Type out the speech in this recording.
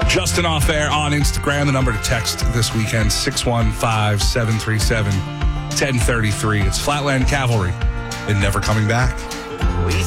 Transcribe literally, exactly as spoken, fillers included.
Justin off air on Instagram. The number to text this weekend, six one five, seven three seven, one zero three three. It's Flatland Cavalry and Never Coming Back.